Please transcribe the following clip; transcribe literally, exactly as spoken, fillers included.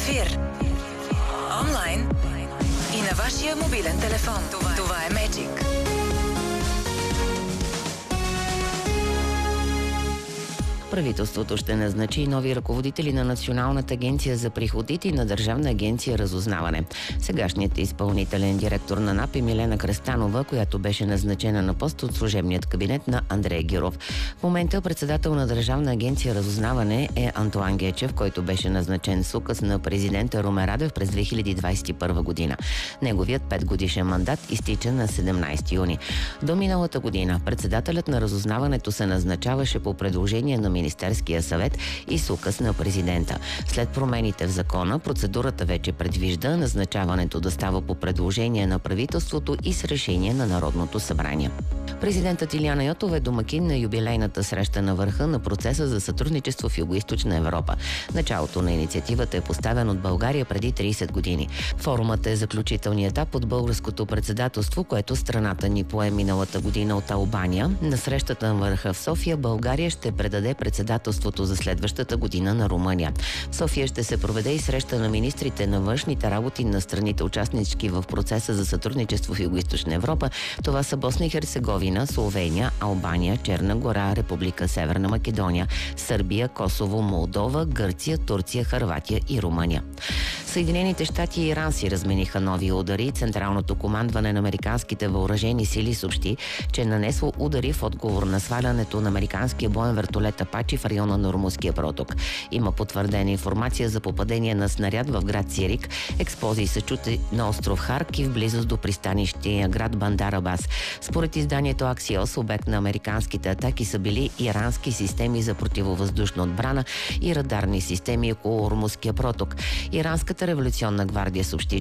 ефир, онлайн и на вашия мобилен телефон. Това, Това е Magic. Правителството ще назначи нови ръководители на Националната агенция за приходите и на Държавна агенция разузнаване. Сегашният изпълнителен директор на НАП е Милена Кръстанова, която беше назначена на пост от служебният кабинет на Андрей Гюров. В момента председател на Държавна агенция разузнаване е Антоан Гечев, който беше назначен с указ на президента Румен Радев през две хиляди двадесет и първа година. Неговият петгодишен мандат изтича на седемнадесети юни. До миналата година председателят на разузнаването се назначаваше по предложение на Министерския съвет и с указ на президента. След промените в закона, процедурата вече предвижда назначаването да става по предложение на правителството и с решение на Народното събрание. Президентът Илияна Йотова е домакин на юбилейната среща на върха на процеса за сътрудничество в Югоизточна Европа. Началото на инициативата е поставен от България преди тридесет години. Форумът е заключителният етап от българското председателство, което страната ни пое миналата година от Албания. На срещата на върха в София България ще предаде председателството за следващата година на Румъния. В София ще се проведе и среща на министрите на външните работи на страните участнички в процеса за сътрудничество в Югоизточна Европа. Това са Босна и Херцеговина, Словения, Албания, Черна гора, Република Северна Македония, Сърбия, Косово, Молдова, Гърция, Турция, Хърватия и Румъния. Съединените щати и Иран си размениха нови удари. Централното командване на американските въоръжени сили съобщи, че е нанесло удари в отговор на свалянето на американския боен вертолет Апачи в района на Ормузския проток. Има потвърдена информация за попадение на снаряд в град Сирик. Експлозии се чути на остров Харкив, близост до пристанищния град Бандар Абас. Според изданието Аксиос, обект на американските атаки са били ирански системи за противовъздушна отбрана и радарни системи около Ормузския проток. Иранската революционна гвардия съобщи,